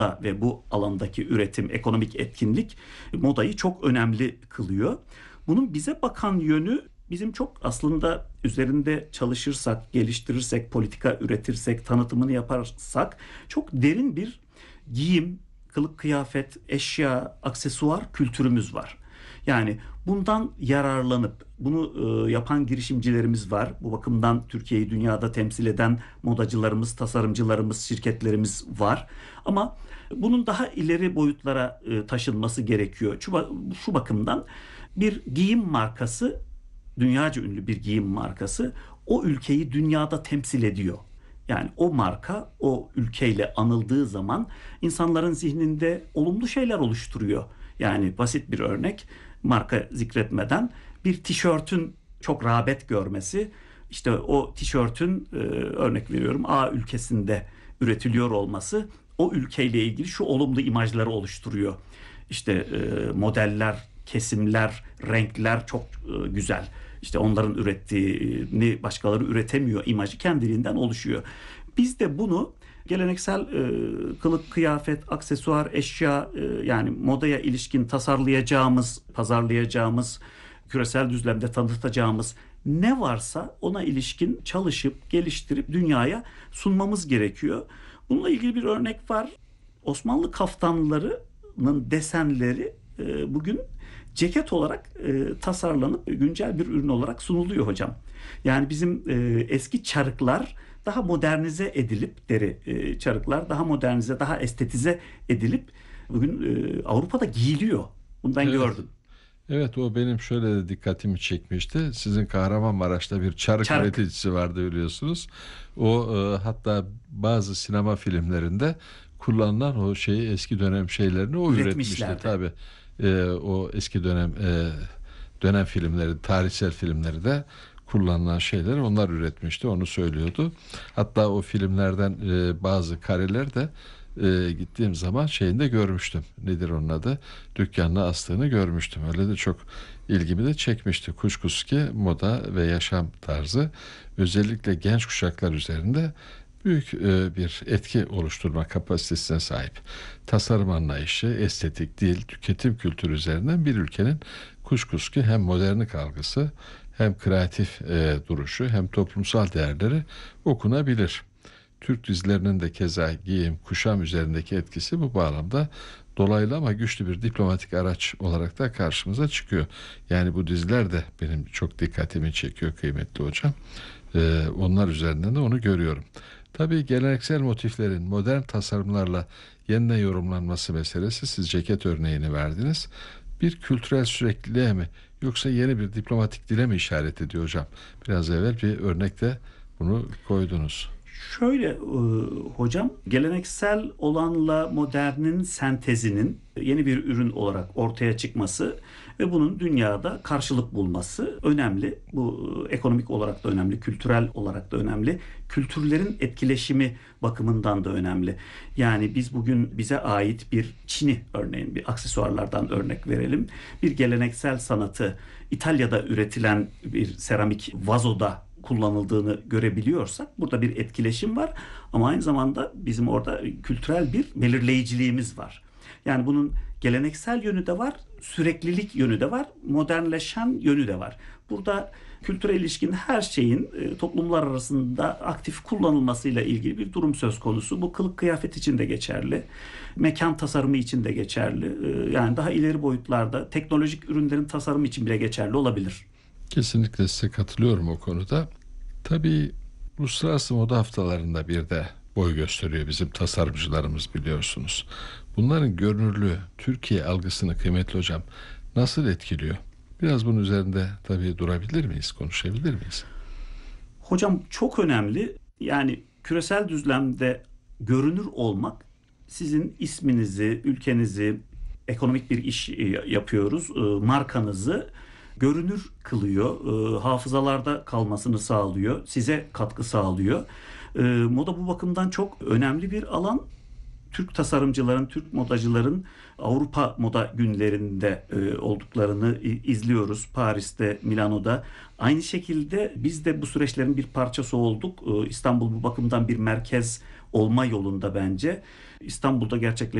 ve bu alandaki üretim, ekonomik etkinlik modayı çok önemli kılıyor. Bunun bize bakan yönü bizim çok aslında üzerinde çalışırsak, geliştirirsek, politika üretirsek, tanıtımını yaparsak çok derin bir giyim, kılık kıyafet, eşya, aksesuar kültürümüz var. Yani bundan yararlanıp bunu yapan girişimcilerimiz var. Bu bakımdan Türkiye'yi dünyada temsil eden modacılarımız, tasarımcılarımız, şirketlerimiz var. Ama bunun daha ileri boyutlara taşınması gerekiyor. Şu bakımdan bir giyim markası, dünyaca ünlü bir giyim markası o ülkeyi dünyada temsil ediyor. Yani o marka o ülkeyle anıldığı zaman insanların zihninde olumlu şeyler oluşturuyor. Yani basit bir örnek, marka zikretmeden bir tişörtün çok rağbet görmesi, işte o tişörtün örnek veriyorum A ülkesinde üretiliyor olması o ülkeyle ilgili şu olumlu imajları oluşturuyor. İşte modeller, kesimler, renkler çok güzel. İşte onların ürettiğini başkaları üretemiyor imajı kendiliğinden oluşuyor. Biz de bunu geleneksel kılık, kıyafet, aksesuar, eşya yani modaya ilişkin tasarlayacağımız, pazarlayacağımız, küresel düzlemde tanıtacağımız ne varsa ona ilişkin çalışıp, geliştirip dünyaya sunmamız gerekiyor. Bununla ilgili bir örnek var. Osmanlı kaftanlarının desenleri bugün ceket olarak tasarlanıp güncel bir ürün olarak sunuluyor hocam. Yani bizim eski çarıklar daha modernize edilip çarıklar daha modernize, daha estetize edilip bugün Avrupa'da giyiliyor. Bundan Evet. gördüm. Evet, o benim şöyle de dikkatimi çekmişti. Sizin Kahramanmaraş'ta bir çarık Çarık. üreticisi vardı biliyorsunuz. O hatta bazı sinema filmlerinde kullanılan o şeyi eski dönem şeylerini o üretmişti Üretmişlerdi. tabii. O eski dönem filmleri, tarihsel filmleri de kullanılan şeyler onlar üretmişti. Onu söylüyordu. Hatta o filmlerden bazı kareler de gittiğim zaman şeyinde görmüştüm. Nedir onun adı? Dükkanına astığını görmüştüm. Öyle de çok ilgimi de çekmişti. Kuşkusuz ki moda ve yaşam tarzı özellikle genç kuşaklar üzerinde büyük bir etki oluşturma kapasitesine sahip. Tasarım anlayışı, estetik, dil, tüketim kültürü üzerinden bir ülkenin kuşkusuz ki hem modernlik algısı hem kreatif duruşu hem toplumsal değerleri okunabilir. Türk dizilerinin de keza giyim, kuşam üzerindeki etkisi bu bağlamda dolaylı ama güçlü bir diplomatik araç olarak da karşımıza çıkıyor. Yani bu diziler de benim çok dikkatimi çekiyor kıymetli hocam. Onlar üzerinden de onu görüyorum. Tabii geleneksel motiflerin modern tasarımlarla yeniden yorumlanması meselesi, siz ceket örneğini verdiniz. Bir kültürel sürekliliğe mi yoksa yeni bir diplomatik dile mi işaret ediyor hocam? Biraz evvel bir örnekte bunu koydunuz. Şöyle hocam, geleneksel olanla modernin sentezinin yeni bir ürün olarak ortaya çıkması ve bunun dünyada karşılık bulması önemli. Bu ekonomik olarak da önemli, kültürel olarak da önemli. Kültürlerin etkileşimi bakımından da önemli. Yani biz bugün bize ait bir çini örneğin, bir aksesuarlardan örnek verelim. Bir geleneksel sanatı İtalya'da üretilen bir seramik vazoda kullanıldığını görebiliyorsak burada bir etkileşim var ama aynı zamanda bizim orada kültürel bir belirleyiciliğimiz var. Yani bunun geleneksel yönü de var, süreklilik yönü de var, modernleşen yönü de var. Burada kültüre ilişkin her şeyin toplumlar arasında aktif kullanılmasıyla ilgili bir durum söz konusu. Bu kılık kıyafet için de geçerli, mekan tasarımı için de geçerli. Yani daha ileri boyutlarda teknolojik ürünlerin tasarımı için bile geçerli olabilir. Kesinlikle size katılıyorum o konuda. Tabii uluslararası moda haftalarında bir de boy gösteriyor bizim tasarımcılarımız biliyorsunuz. Bunların görünürlüğü Türkiye algısını kıymetli hocam nasıl etkiliyor? Biraz bunun üzerinde tabii durabilir miyiz, konuşabilir miyiz? Hocam çok önemli. Yani küresel düzlemde görünür olmak sizin isminizi, ülkenizi, ekonomik bir iş yapıyoruz, markanızı görünür kılıyor, hafızalarda kalmasını sağlıyor, size katkı sağlıyor. Moda bu bakımdan çok önemli bir alan. Türk tasarımcıların, Türk modacıların Avrupa moda günlerinde olduklarını izliyoruz. Paris'te, Milano'da. Aynı şekilde biz de bu süreçlerin bir parçası olduk. İstanbul bu bakımdan bir merkez olma yolunda bence. İstanbul'da gerçekleşen